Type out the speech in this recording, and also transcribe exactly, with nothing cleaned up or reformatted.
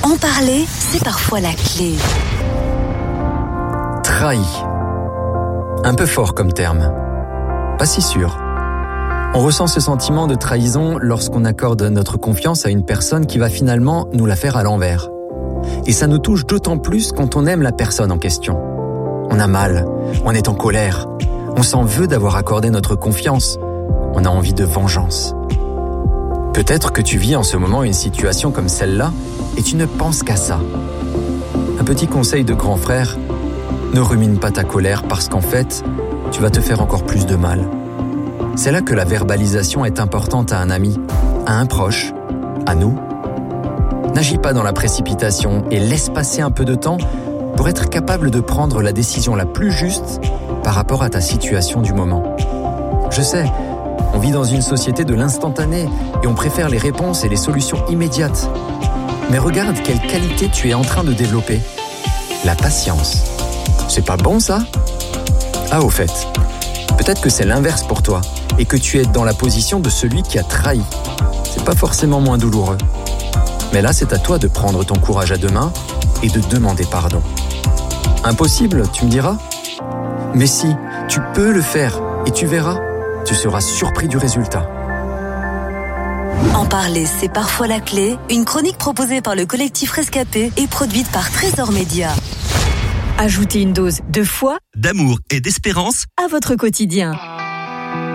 En parler, c'est parfois la clé. Trahi. Un peu fort comme terme. Pas si sûr. On ressent ce sentiment de trahison lorsqu'on accorde notre confiance à une personne qui va finalement nous la faire à l'envers. Et ça nous touche d'autant plus quand on aime la personne en question. On a mal, on est en colère, on s'en veut d'avoir accordé notre confiance, on a envie de vengeance. Peut-être que tu vis en ce moment une situation comme celle-là et tu ne penses qu'à ça. Un petit conseil de grand frère, ne rumine pas ta colère parce qu'en fait, tu vas te faire encore plus de mal. C'est là que la verbalisation est importante à un ami, à un proche, à nous. N'agis pas dans la précipitation et laisse passer un peu de temps pour être capable de prendre la décision la plus juste par rapport à ta situation du moment. Je sais, on vit dans une société de l'instantané et on préfère les réponses et les solutions immédiates. Mais regarde quelle qualité tu es en train de développer. La patience. C'est pas bon ça ? Ah au fait, peut-être que c'est l'inverse pour toi et que tu es dans la position de celui qui a trahi. C'est pas forcément moins douloureux. Mais là, c'est à toi de prendre ton courage à deux mains et de demander pardon. Impossible, tu me diras ? Mais si, tu peux le faire et tu verras, tu seras surpris du résultat. En parler, c'est parfois la clé. Une chronique proposée par le collectif Rescapé et produite par Trésor Média. Ajoutez une dose de foi, d'amour et d'espérance à votre quotidien.